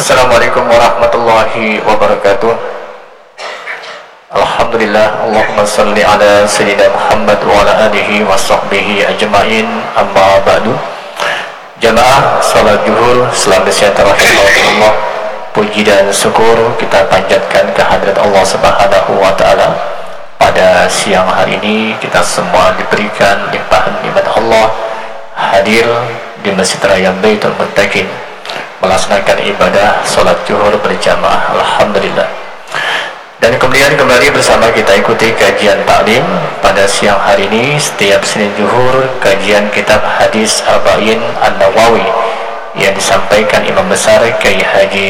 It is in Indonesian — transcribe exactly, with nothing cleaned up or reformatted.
Assalamualaikum warahmatullahi wabarakatuh. Alhamdulillah, Allahumma salli ala Sayyidina Muhammad wa ala alihi wa sahbihi ajma'in, amma ba'du. Jamaah salat zuhur, selamat sejahtera Allah. Puji dan syukur kita panjatkan kehadirat Allah Subhanahu wa taala. Pada siang hari ini kita semua diberikan limpahan nikmat Allah hadir di Masjid Raya Baitul Muttaqin melaksanakan ibadah salat zuhur berjamaah. Alhamdulillah. Dan kemudian kembali bersama kita ikuti kajian taklim pada siang hari ini setiap Senin zuhur, kajian kitab hadis Arba'in An-Nawawi yang disampaikan Imam Besar Kiai Haji